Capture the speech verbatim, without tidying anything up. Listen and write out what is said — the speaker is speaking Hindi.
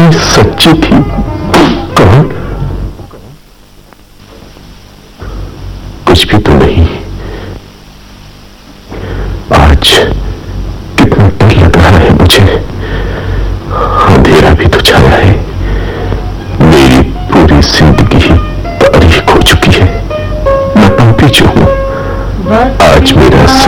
ये सच्ची थी? कौन? कुछ भी तो नहीं। आज कितना डर लग रहा है मुझे। अंधेरा भी तो छाया है। मेरी पूरी जिंदगी तारीख हो चुकी है। मैं पापी जो हूं, आज मेरा